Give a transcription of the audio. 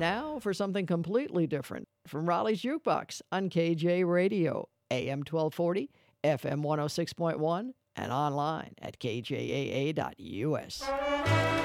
now for something completely different from Raleigh's Jukebox on KJ Radio, AM 1240, FM 106.1, and online at kjaa.us.